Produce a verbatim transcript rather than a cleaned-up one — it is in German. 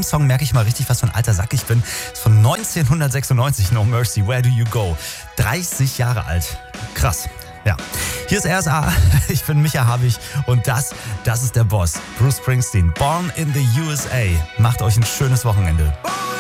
dem Song merke ich mal richtig, was für ein alter Sack ich bin. Ist von neunzehnhundertsechsundneunzig, No Mercy, Where Do You Go? dreißig Jahre alt. Krass. Ja. Hier ist R S A, ich bin Micha Habich und das, das ist der Boss. Bruce Springsteen, Born in the U S A. Macht euch ein schönes Wochenende.